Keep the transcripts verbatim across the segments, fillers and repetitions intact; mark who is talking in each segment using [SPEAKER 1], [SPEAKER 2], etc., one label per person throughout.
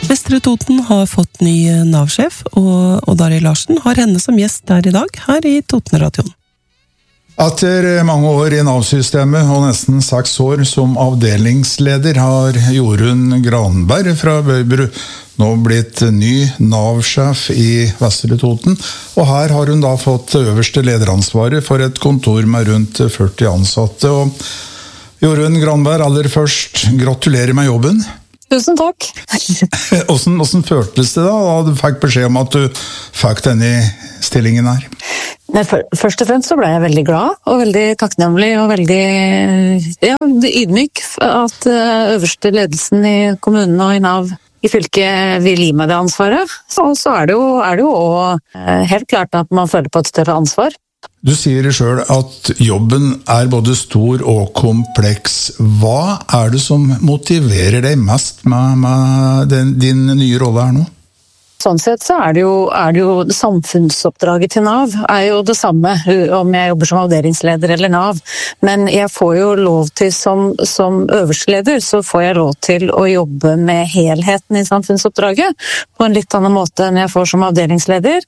[SPEAKER 1] Vestre Toten har fått ny Nav-sjef, og Odd Arild Larsen har henne som gjest der i dag, her i Totenradioen.
[SPEAKER 2] Etter mange år i Nav-systemet og nesten seks år som avdelingsleder har Jorunn Granberg fra Bøybru nå blitt ny Nav-sjef i Vestre Toten, og her har hun da fått øverste lederansvaret for et kontor med rundt førti ansatte. Og Jorunn Granberg, aller først, gratulerer med jobben.
[SPEAKER 3] Tusen takk.
[SPEAKER 2] Hvordan, hvordan føltes det da, da du fikk beskjed om at du fikk denne stillingen her?
[SPEAKER 3] Nei, for, først og fremst så ble jeg veldig glad, og veldig takknemlig, og veldig ja, ydmyk at øverste ledelsen i kommunen og i Nav i fylket vil gi meg det ansvaret. Og så er det jo, er det jo også helt klart at man føler på et større ansvar.
[SPEAKER 2] Du sier selv at jobben er både stor og kompleks. Hva er det som motiverer deg mest med, med den, din nye rolle her nå?
[SPEAKER 3] Sånn sett så er det, jo, er det jo samfunnsoppdraget til Nav er jo det samme om jeg jobber som avdelingsleder eller Nav, men jeg får jo lov til som, som øverste leder, så får jeg lov til å jobbe med helheten i samfunnsoppdraget på en litt annen måte enn jeg får som avdelingsleder,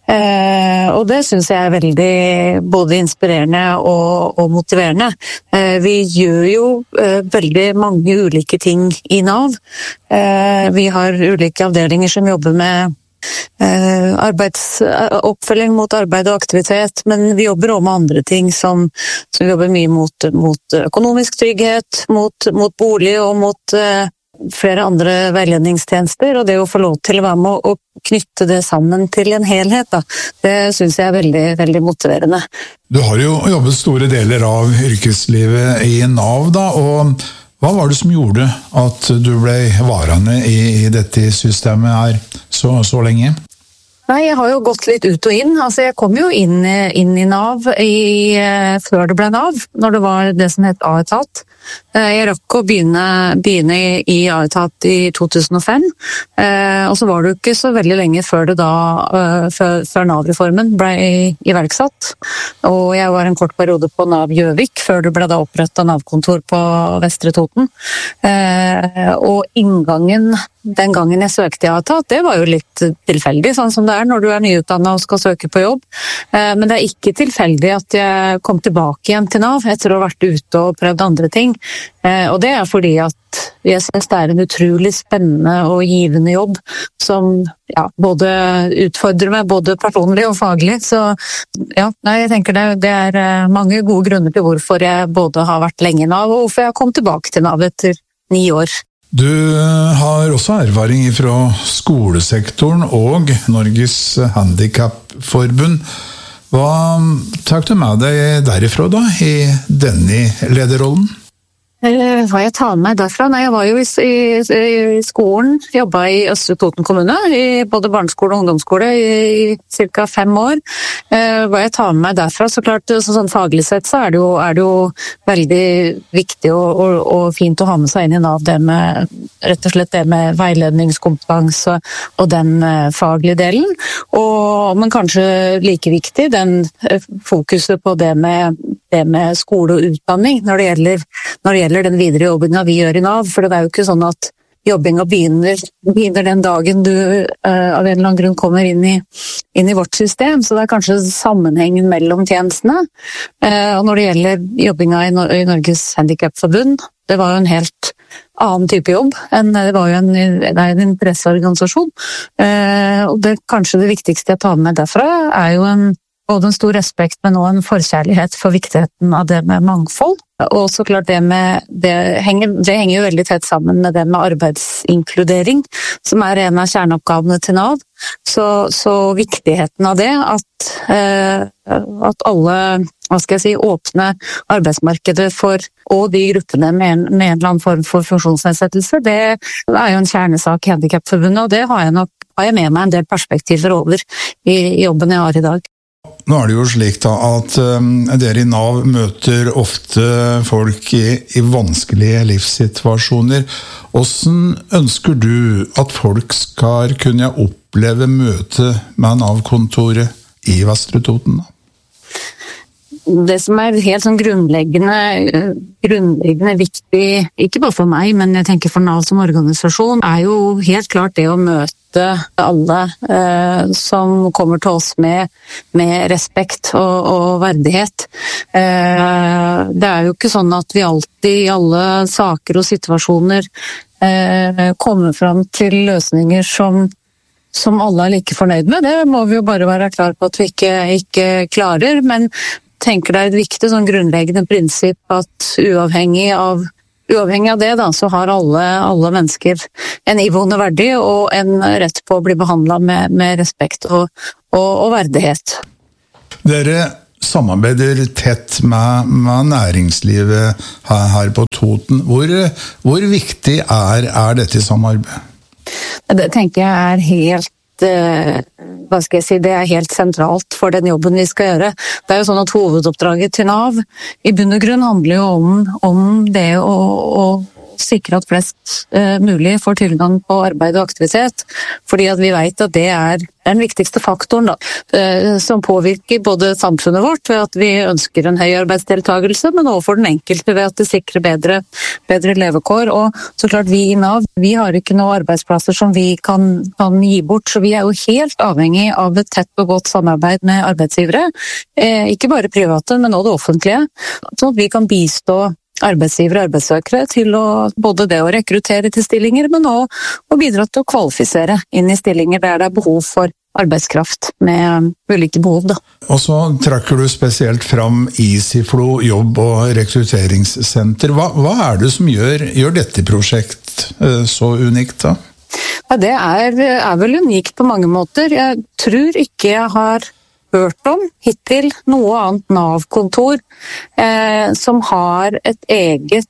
[SPEAKER 3] eh, og det synes jeg er veldig både inspirerende og, og motiverende. Eh, vi gjør jo eh, veldig mange ulike ting i Nav. Eh, vi har ulike avdelinger som jobber med Eh, arbeids, oppfølging mot arbeid og aktivitet, men vi jobber også med andre ting som, som vi jobber mye mot, mot økonomisk trygghet, mot, mot bolig og mot eh, flere andre veiledningstjenester, og det å få lov til å være med å knytte det sammen til en helhet, da, det synes jeg er veldig, veldig motiverende.
[SPEAKER 2] Du har jo jobbet store deler av yrkeslivet i Nav da, og hva var det som gjorde at du ble varende i, i dette systemet her så, så lenge?
[SPEAKER 3] Nei, jeg har jo gått litt ut og inn. Altså, jeg kom jo inn, inn i Nav i, før det ble Nav, når det var det som het A-etat. Jeg rakk å begynne, begynne i A-etat i to tusen og fem, og så var det jo ikke så veldig lenge før det da, før, før Nav-reformen ble iverksatt. Og jeg var en kort periode på Nav Gjøvik, før det ble da opprettet Nav-kontor på Vestre Toten. Og inngangen den gangen jeg søkte i A-etat, det var jo litt tilfeldig, sånn som det er når du er nyutdannet og skal søke på jobb. Men det er ikke tilfeldig at jeg kom tilbake igjen til Nav etter å ha vært ute og prøvd andre ting. Og det er fordi at jeg synes det er en utrolig spennende og givende jobb som ja, både utfordrer meg, både personlig og faglig. Så ja, nei, jeg tenker det, det er mange gode grunner til hvorfor jeg både har vært lenge i Nav og hvorfor jeg kom tilbake til Nav etter ni år.
[SPEAKER 2] Du har også erfaring fra skolesektoren og Norges Handicapforbund. Hva tar du med deg derifra da, i denne lederrollen?
[SPEAKER 3] Hva jeg tar med derfra? Nei, jeg var jo i, i, i skolen, jobbet i Østre Toten kommune, i både barneskole og ungdomsskole i, i cirka fem år. Eh, hva jeg tar med derfra, så klart, så, sånn faglig sett, så er det jo, er det jo veldig viktig og, og, og fint å ha med seg inn i Nav, det med, rett og slett det med veiledningskompetanse og den eh, faglige delen. Og, men kanskje like viktig, den eh, fokuset på det med, det med skole og utdanning, når det gjelder, når det gjelder eller den videre jobbinga vi gjør i Nav, for det er jo ikke sånn at jobbinga begynner, begynner den dagen du uh, av en eller annen grunn kommer inn i, inn i vårt system, så det er kanskje sammenhengen mellom tjenestene. Uh, og når det gjelder jobbinga i, Nor- i Norges Handicapforbund, det var jo en helt annen type jobb, enn det var jo en, det er en interesseorganisasjon. Uh, og det kanskje det viktigste jeg tar med derfra er jo en både en stor respekt, men også en forkjærlighet for viktigheten av det med mangfold. Og så klart det med, det henger, det henger jo veldig tett sammen med det med arbeidsinkludering, som er en av kjerneoppgavene til Nav. Så, så viktigheten av det, at, eh, at alle, hva skal jeg si, åpne arbeidsmarkedet for, og de gruppene med en, med en eller annen form for funksjonsnedsettelse, det er jo en kjernesak i Handicapforbundet, og det har jeg nok, har jeg med meg en del perspektiver over i jobben jeg har i dag.
[SPEAKER 2] Nå er det jo slik da at um, dere i Nav møter ofte folk i, i vanskelige livssituasjoner. Hvordan ønsker du at folk skal kunne oppleve møte med Nav-kontoret i Vestre Toten da?
[SPEAKER 3] det som er helt sånn grunnleggende, grunnleggende viktig, ikke bare for meg, men jeg tenker for Nav som organisasjon, er jo helt klart det å møte alle eh, som kommer til oss med, med respekt og, og verdighet. Eh, det er jo ikke sånn at vi alltid i alle saker og situasjoner eh, kommer fram til løsninger som som alle er like fornøyd med. Det må vi jo bare være klar på at vi ikke, ikke klarer, men tenker det er et viktig sånn grunnleggende prinsipp at uavhengig av, uavhengig av det da, så har alle, alle mennesker en iboende verdi og en rett på å bli behandlet med, med respekt og, og, og verdighet.
[SPEAKER 2] Dere samarbeider tett med, med næringslivet her, her på Toten. Hvor, hvor viktig er, er dette samarbeidet?
[SPEAKER 3] Det tenker jeg er helt, hva skal jeg si, det er helt sentralt for den jobben vi skal gjøre. Det er jo sånn at hovedoppdraget til Nav i bunn og grunn handler jo om, om det å, å sikre at flest uh, mulig får tilgang på arbeid og aktivitet, fordi at vi vet at det er den viktigste faktoren da, uh, som påvirker både samfunnet vårt ved at vi ønsker en høy arbeidsdeltagelse, men også for den enkelte ved at det sikrer bedre, bedre levekår. Og så klart vi i Nav, vi har ikke noen arbeidsplasser som vi kan, kan gi bort, så vi er jo helt avhengig av et tett og godt samarbeid med arbeidsgivere, eh, ikke bare private, men også det offentlige, sånn at vi kan bistå arbeidsgivere og arbeidssøkere til å, både det å rekruttere til stillinger, men også å bidra til å kvalifisere inn i stillinger der det er behov for arbeidskraft med ulike behov. Da.
[SPEAKER 2] Og så trekker du spesielt fram Easyflow jobb- og rekrutteringssenter. Hva, hva er det som gjør, gjør dette prosjekt så unikt da?
[SPEAKER 3] Ja, det er, er vel unikt på mange måter. Jeg tror ikke jeg har hørt om hittil noe annet Nav-kontor eh, som har et eget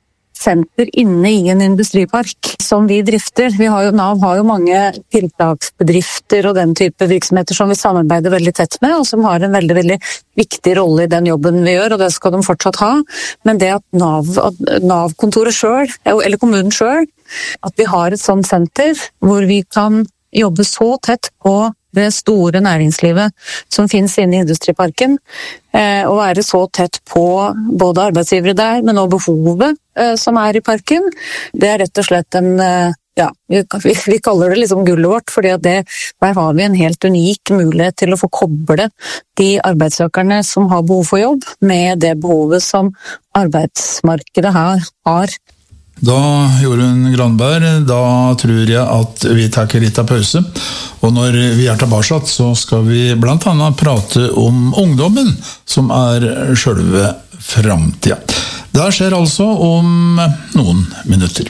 [SPEAKER 3] senter inne i en industripark som vi drifter. Vi har jo, Nav har jo mange tiltaksbedrifter og den type virksomheter som vi samarbeider veldig tett med, og som har en veldig, veldig viktig rolle i den jobben vi gjør, og det skal de fortsatt ha. Men det at Nav, at Nav-kontoret selv, eller kommunen selv, at vi har et sånt senter hvor vi kan jobbe så tett på det store næringslivet som finnes inne i industriparken, eh, og være så tett på både arbeidsgivere der, men også behovet eh, som er i parken. Det er rett og slett en, eh, ja, vi, vi kaller det liksom gullet vårt, fordi at det, der har vi en helt unik mulighet til å få koble de arbeidssøkerne som har behov for jobb, med det behovet som arbeidsmarkedet her har.
[SPEAKER 2] Da, Jorunn Granberg, da tror jeg at vi tar litt av pause, og når vi er tilbake så skal vi blant annet prate om ungdommen som er selve fremtiden. Det skjer altså om noen minutter.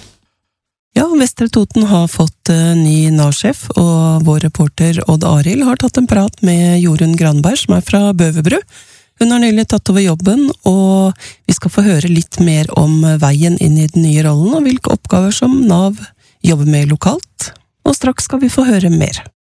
[SPEAKER 1] Ja, Vestre Toten har fått ny Nav-sjef, og vår reporter Odd Arild har tatt en prat med Jorunn Granberg, som er fra Bøverbru. Hun har nylig tatt over jobben, og vi skal få høre litt mer om veien inn i den nye rollen, og hvilke oppgaver som Nav jobber med lokalt. Og straks skal vi få høre mer.